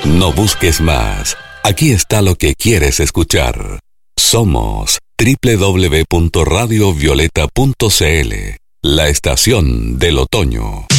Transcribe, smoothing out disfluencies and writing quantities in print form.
No busques más. Aquí está lo que quieres escuchar. Somos www.radiovioleta.cl, la estación del otoño.